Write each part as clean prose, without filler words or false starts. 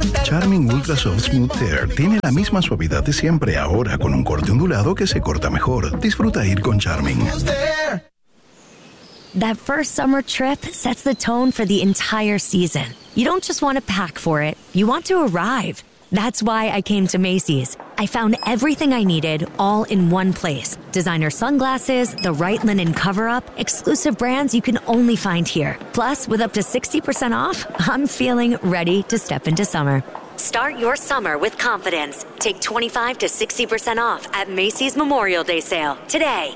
Charming Ultra Soft Smooth Tear tiene la misma suavidad de siempre, ahora con un corte ondulado que se corta mejor. Disfruta ir con Charming. That first summer trip sets the tone for the entire season. You don't just want to pack for it, you want to arrive. That's why I came to Macy's. I found everything I needed all in one place. Designer sunglasses, the right linen cover-up, exclusive brands you can only find here. Plus, with up to 60% off, I'm feeling ready to step into summer. Start your summer with confidence. Take 25 to 60% off at Macy's Memorial Day Sale today.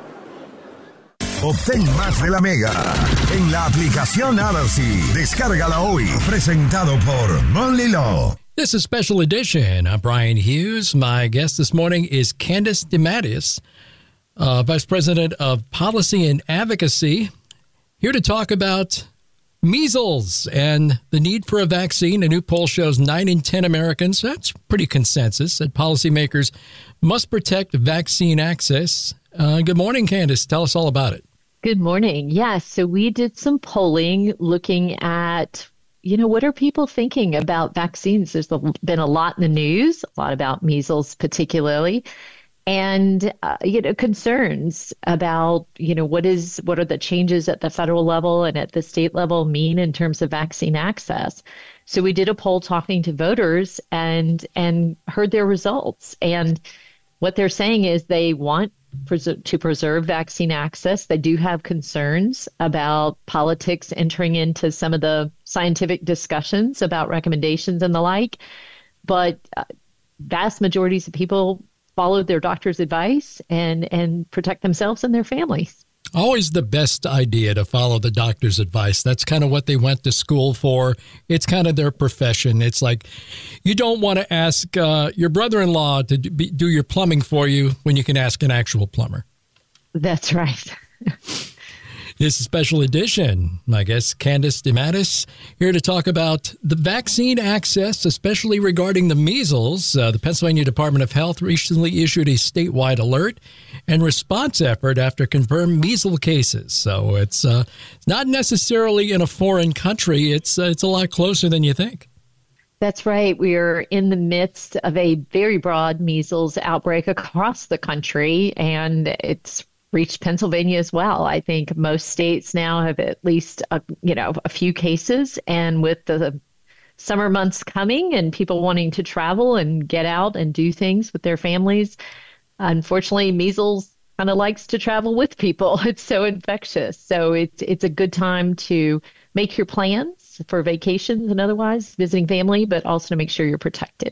Obtén más de la Mega en la aplicación Odyssey. Descárgala hoy. Presentado por Monley Law. This is Special Edition. I'm Brian Hughes. My guest this morning is Candace DeMatteis, Vice President of Policy and Advocacy, here to talk about measles and the need for a vaccine. A new poll shows 9 in 10 Americans, that's pretty consensus, that policymakers must protect vaccine access. Good morning, Candace. Tell us all about it. Good morning. Yes, so we did some polling looking at what are people thinking about vaccines? There's been a lot in the news, a lot about measles particularly, and concerns about what are the changes at the federal level and at the state level mean in terms of vaccine access. So we did a poll talking to voters and heard their results, and what they're saying is they want to preserve vaccine access. They do have concerns about politics entering into some of the scientific discussions about recommendations and the like. But vast majorities of people followed their doctor's advice and protect themselves and their families. Always the best idea to follow the doctor's advice. That's kind of what they went to school for. It's kind of their profession. It's like you don't want to ask your brother-in-law to do your plumbing for you when you can ask an actual plumber. That's right. This is Special Edition. My guest, Candace DeMatteis, here to talk about the vaccine access, especially regarding the measles. The Pennsylvania Department of Health recently issued a statewide alert and response effort after confirmed measles cases. So it's not necessarily in a foreign country. It's a lot closer than you think. That's right. We are in the midst of a very broad measles outbreak across the country, and it's reached Pennsylvania as well. I think most states now have at least a few cases, and with the summer months coming and people wanting to travel and get out and do things with their families, unfortunately, measles kind of likes to travel with people. It's so infectious. So it's a good time to make your plans for vacations and otherwise visiting family, but also to make sure you're protected.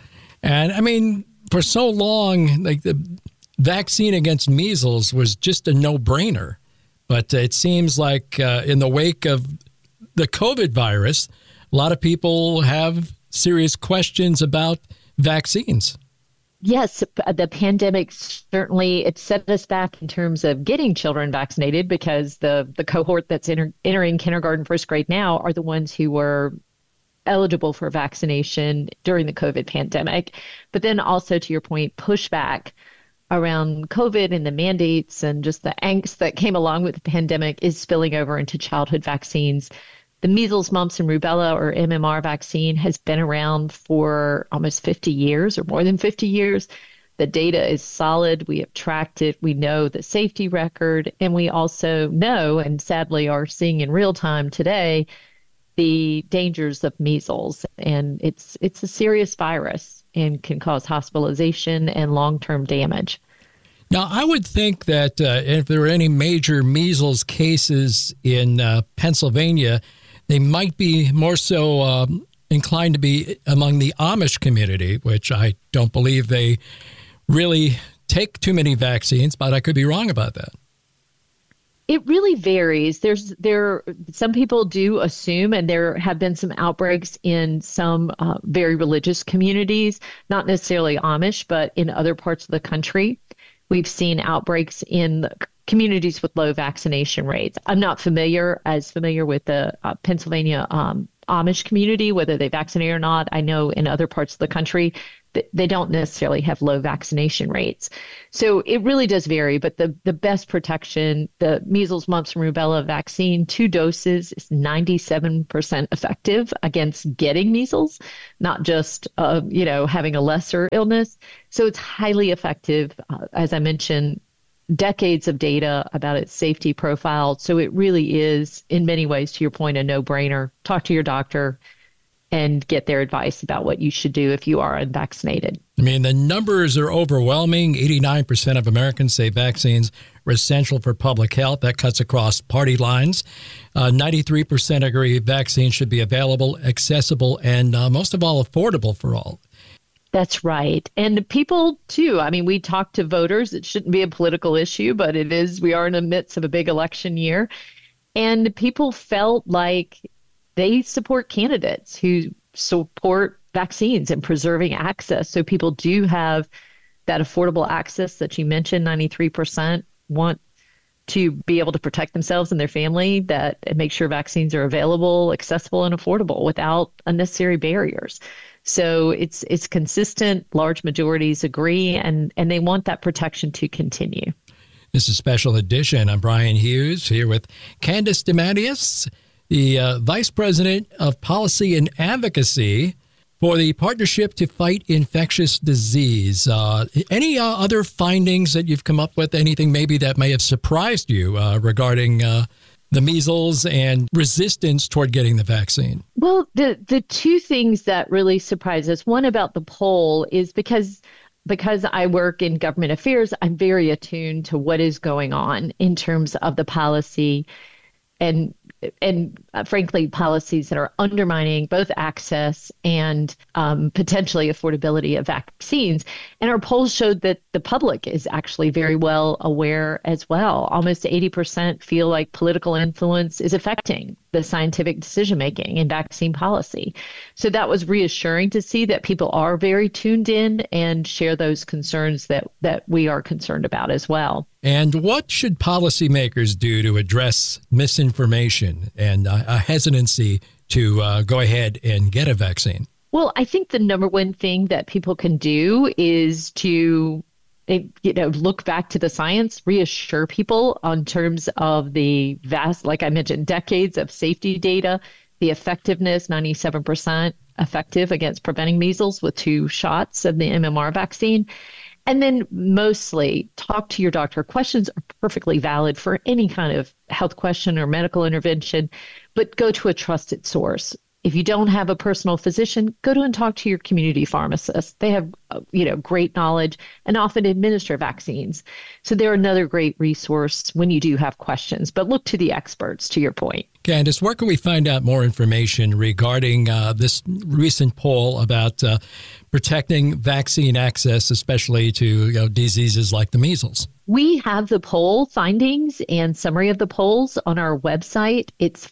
And I mean, for so long, like the vaccine against measles was just a no-brainer. But it seems like in the wake of the COVID virus, a lot of people have serious questions about vaccines. Yes, the pandemic certainly, it set us back in terms of getting children vaccinated because the cohort that's entering kindergarten, first grade now are the ones who were eligible for vaccination during the COVID pandemic. But then also, to your point, pushback around COVID and the mandates and just the angst that came along with the pandemic is spilling over into childhood vaccines. The measles, mumps, and rubella, or MMR vaccine, has been around for almost 50 years or more than 50 years. The data is solid. We have tracked it. We know the safety record, and we also know, and sadly are seeing in real time today, the dangers of measles. And it's a serious virus and can cause hospitalization and long-term damage. Now, I would think that if there were any major measles cases in Pennsylvania, they might be more so inclined to be among the Amish community, which I don't believe they really take too many vaccines, but I could be wrong about that. It really varies. Some people do assume, and there have been some outbreaks in some very religious communities, not necessarily Amish, but in other parts of the country. We've seen outbreaks in communities with low vaccination rates. I'm not as familiar with the Pennsylvania Amish community, whether they vaccinate or not. I know in other parts of the country, they don't necessarily have low vaccination rates. So it really does vary. But the best protection, the measles, mumps, and rubella vaccine, 2 doses is 97% effective against getting measles, not just, having a lesser illness. So it's highly effective. As I mentioned, decades of data about its safety profile. So it really is, in many ways, to your point, a no-brainer. Talk to your doctor and get their advice about what you should do if you are unvaccinated. I mean, the numbers are overwhelming. 89% of Americans say vaccines are essential for public health. That cuts across party lines. 93% agree vaccines should be available, accessible, and most of all, affordable for all. That's right. And people, too. I mean, we talk to voters. It shouldn't be a political issue, but it is. We are in the midst of a big election year. And people felt like they support candidates who support vaccines and preserving access. So people do have that affordable access that you mentioned. 93% want to be able to protect themselves and their family, that make sure vaccines are available, accessible, and affordable without unnecessary barriers. So it's consistent. Large majorities agree, and they want that protection to continue. This is Special Edition. I'm Brian Hughes here with Candace DeMatteis, the Vice President of Policy and Advocacy for the Partnership to Fight Infectious Disease. Any other findings that you've come up with? Anything maybe that may have surprised you regarding the measles and resistance toward getting the vaccine? Well, the 2 things that really surprised us, one about the poll, is because I work in government affairs, I'm very attuned to what is going on in terms of the policy and frankly, policies that are undermining both access and potentially affordability of vaccines. And our polls showed that the public is actually very well aware as well. Almost 80% feel like political influence is affecting the scientific decision-making in vaccine policy. So that was reassuring to see that people are very tuned in and share those concerns that we are concerned about as well. And what should policymakers do to address misinformation and a hesitancy to go ahead and get a vaccine? Well, I think the number one thing that people can do is to look back to the science, reassure people on terms of the vast, like I mentioned, decades of safety data, the effectiveness, 97% effective against preventing measles with 2 shots of the MMR vaccine. And then mostly talk to your doctor. Questions are perfectly valid for any kind of health question or medical intervention, but go to a trusted source. If you don't have a personal physician, go to and talk to your community pharmacist. They have, great knowledge and often administer vaccines. So they're another great resource when you do have questions. But look to the experts, to your point. Candace, where can we find out more information regarding this recent poll about protecting vaccine access, especially to diseases like the measles? We have the poll findings and summary of the polls on our website. It's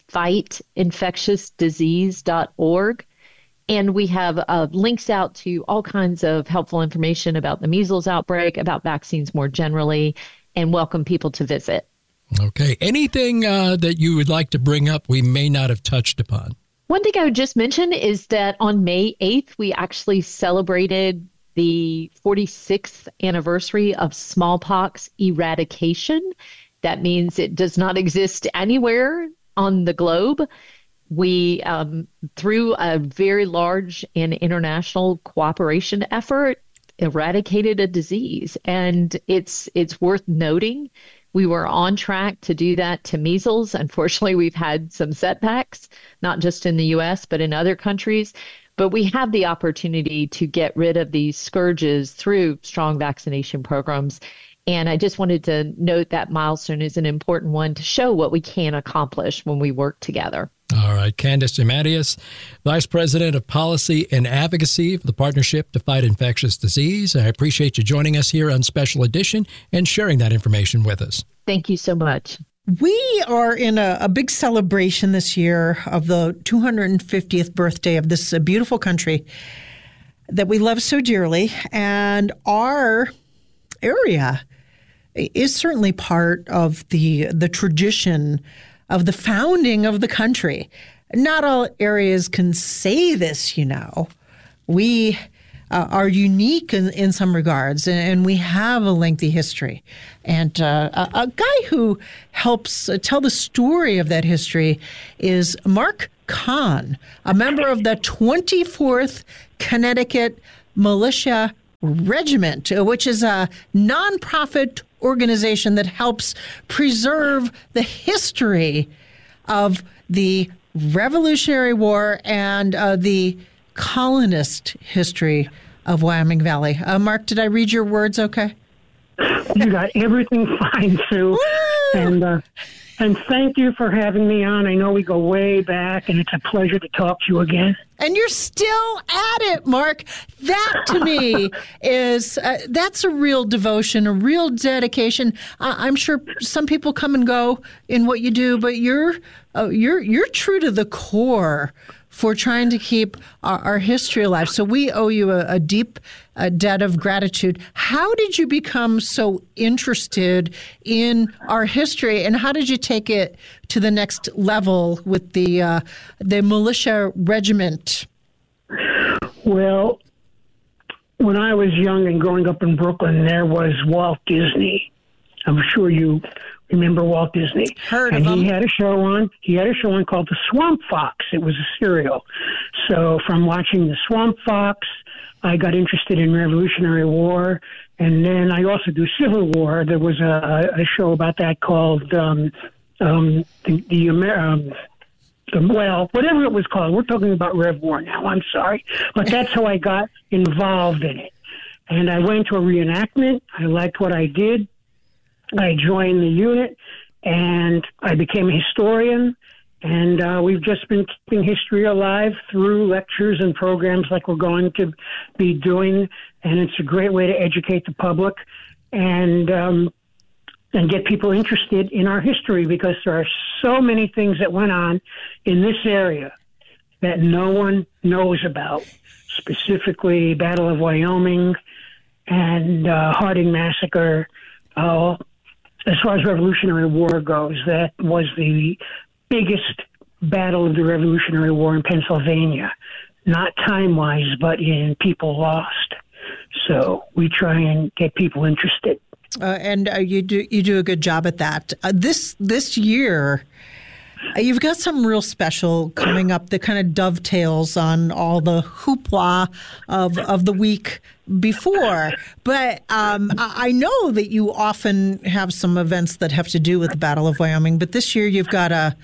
fightinfectiousdisease.org. And we have links out to all kinds of helpful information about the measles outbreak, about vaccines more generally, and welcome people to visit. Okay. Anything that you would like to bring up we may not have touched upon? One thing I would just mention is that on May 8th, we actually celebrated the 46th anniversary of smallpox eradication. That means it does not exist anywhere on the globe. We, through a very large and international cooperation effort, eradicated a disease. And it's worth noting we were on track to do that to measles. Unfortunately, we've had some setbacks, not just in the U.S., but in other countries. But we have the opportunity to get rid of these scourges through strong vaccination programs. And I just wanted to note that milestone is an important one to show what we can accomplish when we work together. All right. Candace DeMatteis, Vice President of Policy and Advocacy for the Partnership to Fight Infectious Disease. I appreciate you joining us here on Special Edition and sharing that information with us. Thank you so much. We are in a big celebration this year of the 250th birthday of this beautiful country that we love so dearly. And our area is certainly part of the tradition of the founding of the country. not all areas can say this, We are unique in some regards, and we have a lengthy history. And a guy who helps tell the story of that history is Mark Kahn, a member of the 24th Connecticut Militia Regiment, which is a nonprofit organization that helps preserve the history of the Revolutionary War and the colonist history of Wyoming Valley. Mark, did I read your words okay? You got everything fine, Sue. And thank you for having me on. I know we go way back, and it's a pleasure to talk to you again. And you're still at it, Mark. That, to me, is that's a real devotion, a real dedication. I'm sure some people come and go in what you do, but you're true to the core for trying to keep our history alive. So we owe you a deep debt of gratitude. How did you become so interested in our history, and how did you take it to the next level with the militia regiment? Well, when I was young and growing up in Brooklyn, there was Walt Disney. I'm sure you remember Walt Disney. Heard of him. He had a show on called The Swamp Fox. It was a serial. So from watching The Swamp Fox, I got interested in Revolutionary War, and then I also do Civil War. There was a show about that called whatever it was called. We're talking about Rev War now. I'm sorry, but that's how I got involved in it. And I went to a reenactment. I liked what I did. I joined the unit, and I became a historian, and we've just been keeping history alive through lectures and programs like we're going to be doing, and it's a great way to educate the public and get people interested in our history, because there are so many things that went on in this area that no one knows about, specifically Battle of Wyoming and Harding Massacre. As far as Revolutionary War goes, that was the biggest battle of the Revolutionary War in Pennsylvania, not time-wise, but in people lost. So we try and get people interested. And you do a good job at that. This year, you've got something real special coming up that kind of dovetails on all the hoopla of the week before. But I know that you often have some events that have to do with the Battle of Wyoming. But this year you've got a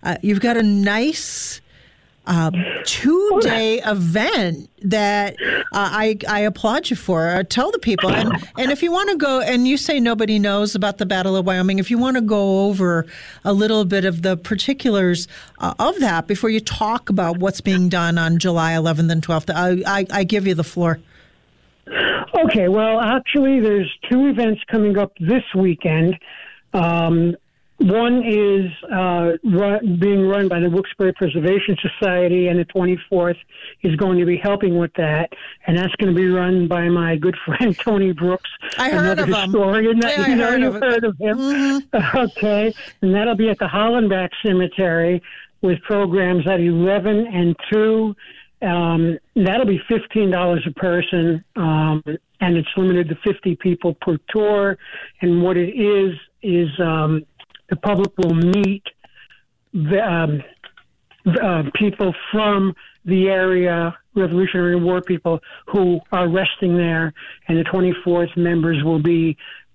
nice 2-day event that I applaud you for. Tell the people. And if you want to go, and you say nobody knows about the Battle of Wyoming, if you want to go over a little bit of the particulars of that before you talk about what's being done on July 11th and 12th, I give you the floor. Okay, well, actually, there's 2 events coming up this weekend. One is being run by the Wilkes-Barre Preservation Society, and the 24th is going to be helping with that. And that's going to be run by my good friend Tony Brooks. I heard of him. Historian. Yeah, I heard of him. Mm-hmm. Okay, and that'll be at the Hollenbach Cemetery with programs at 11 and 2. That'll be $15 a person, and it's limited to 50 people per tour. And what it is the public will meet the people from the area, Revolutionary War people who are resting there, and the 24th members will be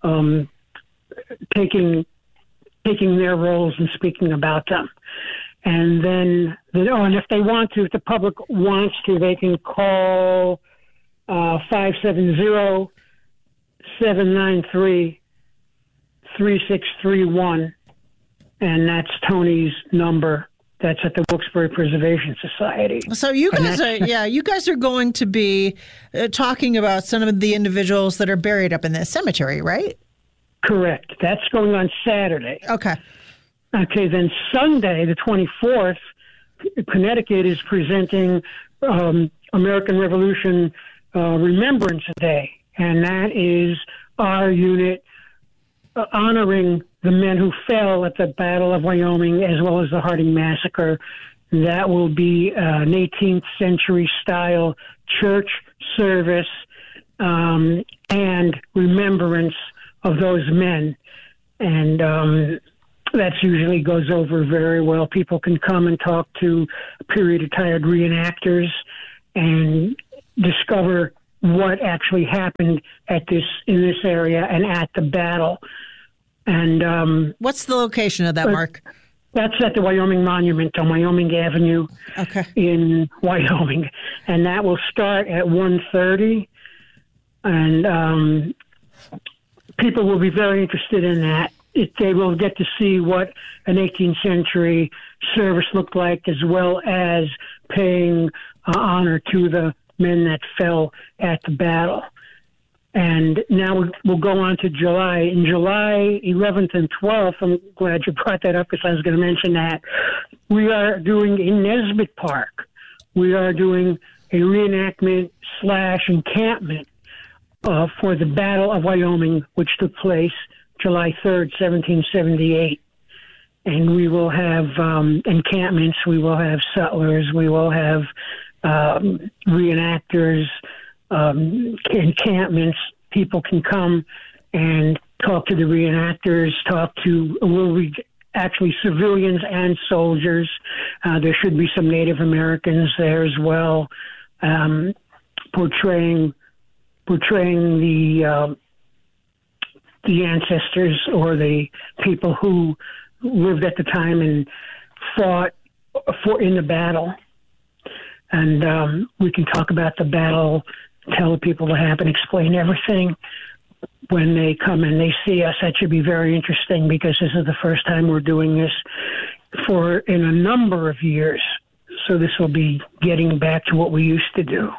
taking their roles and speaking about them. And then, and if they want to, if the public wants to, they can call 570-793-3631. And that's Tony's number. That's at the Wilkes-Barre Preservation Society. So you guys are going to be talking about some of the individuals that are buried up in the cemetery, right? Correct. That's going on Saturday. Okay, then Sunday, the 24th, Connecticut is presenting American Revolution Remembrance Day. And that is our unit honoring the men who fell at the Battle of Wyoming, as well as the Harding Massacre. That will be an 18th century style church service and remembrance of those men. And that usually goes over very well. People can come and talk to period-retired reenactors and discover what actually happened in this area and at the battle. And what's the location of that, Mark? That's at the Wyoming Monument on Wyoming Avenue in Wyoming. And that will start at 1:30. And people will be very interested in that. They will get to see what an 18th century service looked like, as well as paying honor to the men that fell at the battle. And now we'll go on to July. In July 11th and 12th, I'm glad you brought that up because I was going to mention that, we are doing in Nesbitt Park, we are doing a reenactment / encampment for the Battle of Wyoming, which took place July 3rd, 1778. And we will have encampments, we will have sutlers, we will have reenactors, encampments. People can come and talk to the reenactors, will be actually civilians and soldiers. There should be some Native Americans there as well, portraying the ancestors or the people who lived at the time and fought in the battle. And we can talk about the battle, tell people what happened, explain everything when they come and they see us. That should be very interesting because this is the first time we're doing this in a number of years. So this will be getting back to what we used to do.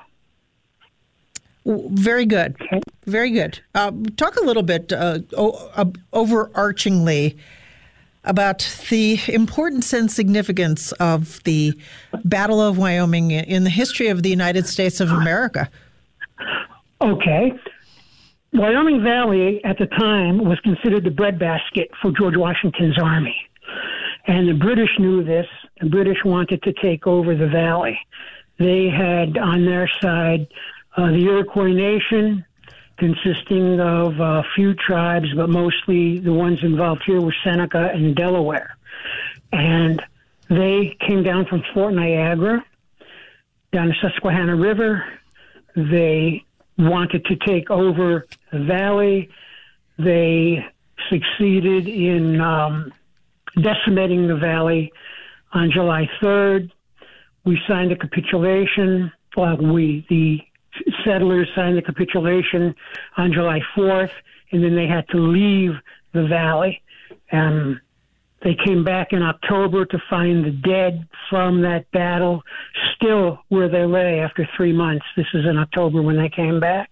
Very good. Okay. Very good. Talk a little bit overarchingly about the importance and significance of the Battle of Wyoming in the history of the United States of America. Okay. Wyoming Valley at the time was considered the breadbasket for George Washington's army. And the British knew this. The British wanted to take over the valley. They had on their side the Iroquois Nation, consisting of a few tribes, but mostly the ones involved here were Seneca and Delaware. And they came down from Fort Niagara, down the Susquehanna River. They wanted to take over the valley. They succeeded in decimating the valley on July 3rd. We signed a capitulation. The settlers signed the capitulation on July 4th, and then they had to leave the valley. And they came back in October to find the dead from that battle still where they lay after 3 months. This is in October when they came back.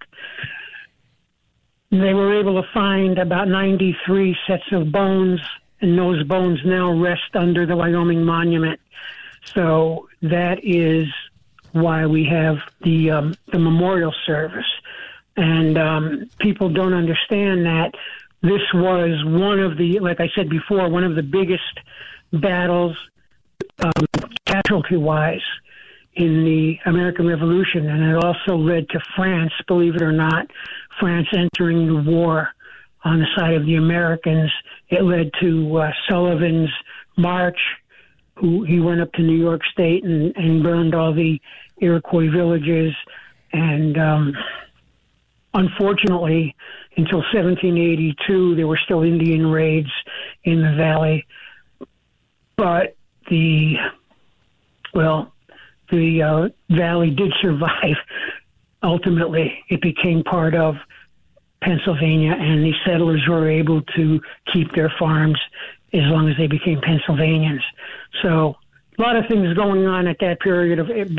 They were able to find about 93 sets of bones, and those bones now rest under the Wyoming Monument. So that is why we have the memorial service. And people don't understand that this was one of the, like I said before, one of the biggest battles casualty-wise in the American Revolution. And it also led to France, believe it or not, France entering the war on the side of the Americans. It led to Sullivan's march. He went up to New York State and burned all the Iroquois villages. And unfortunately, until 1782, there were still Indian raids in the valley. But the valley did survive. Ultimately, it became part of Pennsylvania, and the settlers were able to keep their farms as long as they became Pennsylvanians. So a lot of things going on at that period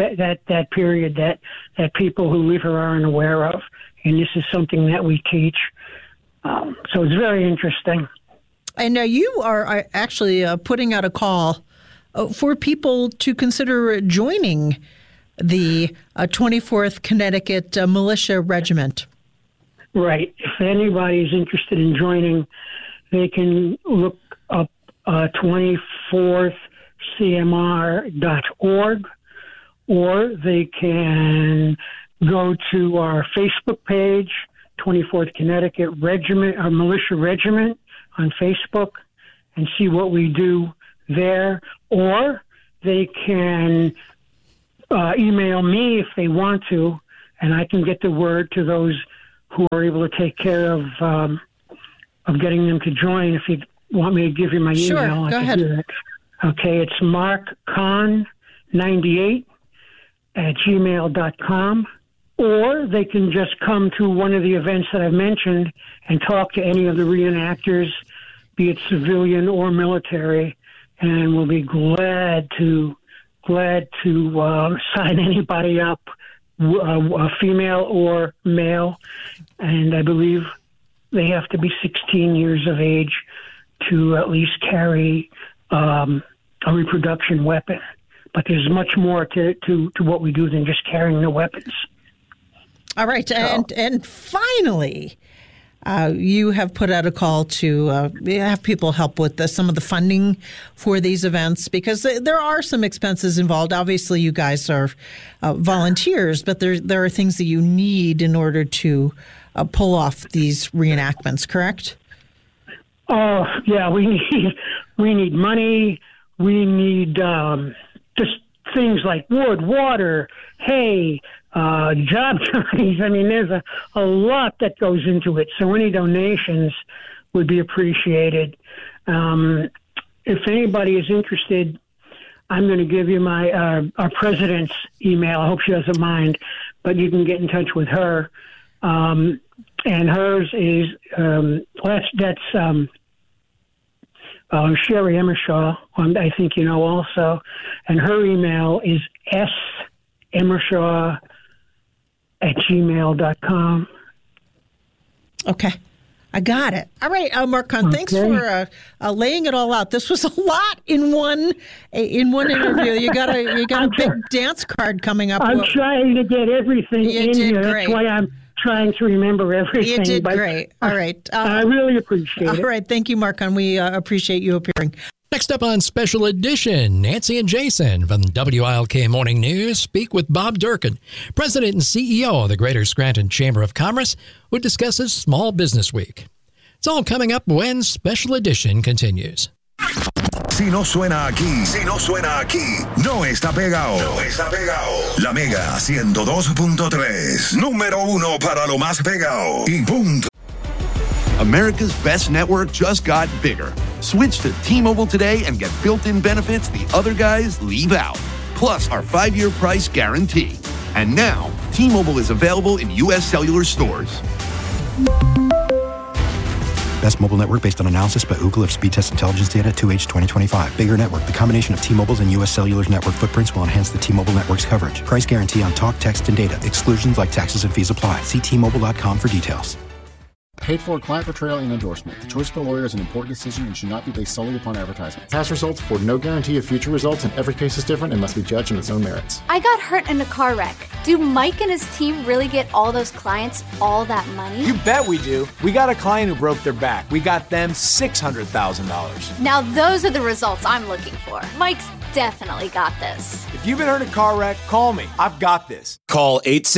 that people who live here aren't aware of, and this is something that we teach. So it's very interesting. And now you are actually putting out a call for people to consider joining the 24th Connecticut Militia Regiment. Right. If anybody's interested in joining, they can look up 24th cmr.org, or they can go to our Facebook page, 24th Connecticut Regiment or Militia Regiment on Facebook, and see what we do there. Or they can email me if they want to, and I can get the word to those who are able to take care of getting them to join. If you want me to give you my email, sure, I go can ahead. do that. Okay, it's markcon98@gmail.com. Or they can just come to one of the events that I've mentioned and talk to any of the reenactors, be it civilian or military, and we'll be glad to sign anybody up, female or male. And I believe they have to be 16 years of age to at least carry a reproduction weapon. But there's much more to what we do than just carrying the weapons. All right. And finally, you have put out a call to have people help with some of the funding for these events, because there are some expenses involved. Obviously, you guys are volunteers, but there are things that you need in order to pull off these reenactments, correct? Oh, yeah. We need money. We need just things like wood, water, hay, job ties. I mean, there's a lot that goes into it. So any donations would be appreciated. If anybody is interested, I'm going to give you my our president's email. I hope she doesn't mind, but you can get in touch with her. And hers is that's Sherry Emershaw, I think you know also, and her email is semershaw@gmail.com. Okay. I got it. All right, Mark-Con, thanks for laying it all out. This was a lot in one interview. You got a big dance card coming up. I'm trying to get everything in here. Great. That's why I'm trying to remember everything. You did great. All right. I really appreciate it. All right. Thank you, Mark-Con. We appreciate you appearing. Next up on Special Edition, Nancy and Jason from WILK Morning News speak with Bob Durkin, President and CEO of the Greater Scranton Chamber of Commerce, who discusses Small Business Week. It's all coming up when Special Edition continues. Si no suena aquí, no está pegado. La Mega 102.3, número uno para lo más pegado. Y punto. America's best network just got bigger. Switch to T-Mobile today and get built-in benefits the other guys leave out. Plus our 5-year price guarantee. And now, T-Mobile is available in U.S. cellular stores. Best mobile network based on analysis by Ookla of speed test intelligence data 2H 2025. Bigger network. The combination of T-Mobile's and U.S. Cellular's network footprints will enhance the T-Mobile network's coverage. Price guarantee on talk, text, and data. Exclusions like taxes and fees apply. See T-Mobile.com for details. Paid for client portrayal and endorsement. The choice of a lawyer is an important decision and should not be based solely upon advertisement. Past results afford no guarantee of future results, and every case is different and must be judged on its own merits. I got hurt in a car wreck. Do Mike and his team really get all those clients all that money? You bet we do. We got a client who broke their back. We got them $600,000. Now those are the results I'm looking for. Mike's definitely got this. If you've been hurt in a car wreck, call me. I've got this. Call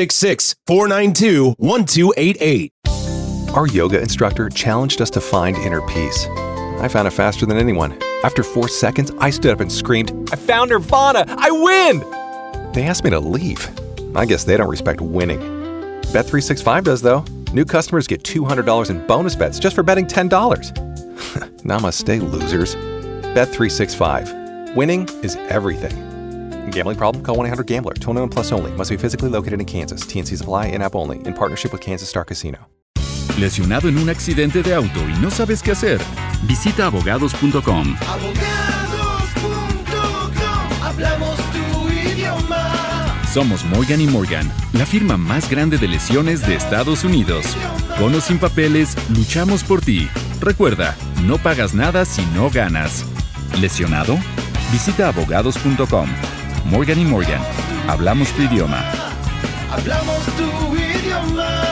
866-492-1288. Our yoga instructor challenged us to find inner peace. I found it faster than anyone. After 4 seconds, I stood up and screamed, "I found Nirvana! I win!" They asked me to leave. I guess they don't respect winning. Bet365 does, though. New customers get $200 in bonus bets just for betting $10. Namaste, losers. Bet365. Winning is everything. Gambling problem? Call 1-800-GAMBLER. 21 plus only. Must be physically located in Kansas. T&Cs apply. In-app only. In partnership with Kansas Star Casino. ¿Lesionado en un accidente de auto y no sabes qué hacer? Visita abogados.com. Hablamos tu idioma. Somos Morgan & Morgan, la firma más grande de lesiones de Estados Unidos. Con o sin papeles, luchamos por ti. Recuerda, no pagas nada si no ganas. ¿Lesionado? Visita abogados.com. Morgan & Morgan. Hablamos tu idioma. Hablamos tu idioma.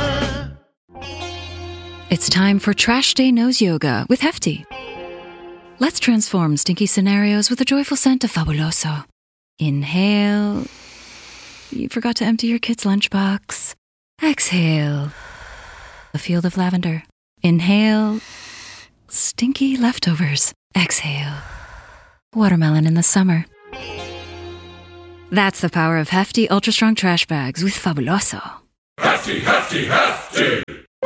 It's time for Trash Day Nose Yoga with Hefty. Let's transform stinky scenarios with the joyful scent of Fabuloso. Inhale. You forgot to empty your kid's lunchbox. Exhale. A field of lavender. Inhale. Stinky leftovers. Exhale. Watermelon in the summer. That's the power of hefty, ultra-strong trash bags with Fabuloso. Hefty, hefty, hefty!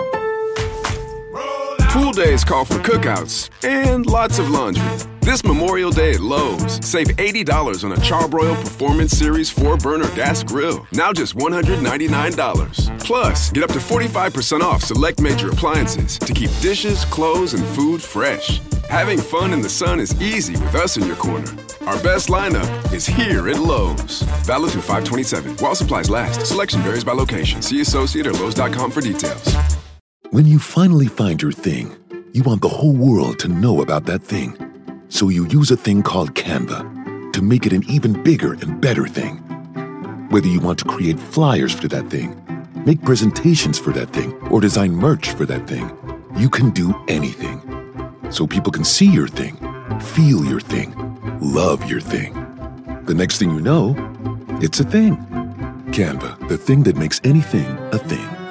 Pool days call for cookouts and lots of laundry. This Memorial Day at Lowe's, save $80 on a Charbroil Performance Series 4-burner gas grill. Now just $199. Plus, get up to 45% off select major appliances to keep dishes, clothes, and food fresh. Having fun in the sun is easy with us in your corner. Our best lineup is here at Lowe's. Valid through 5/27. While supplies last. Selection varies by location. See associate or Lowe's.com for details. When you finally find your thing, you want the whole world to know about that thing. So you use a thing called Canva to make it an even bigger and better thing. Whether you want to create flyers for that thing, make presentations for that thing, or design merch for that thing, you can do anything. So people can see your thing, feel your thing, love your thing. The next thing you know, it's a thing. Canva, the thing that makes anything a thing.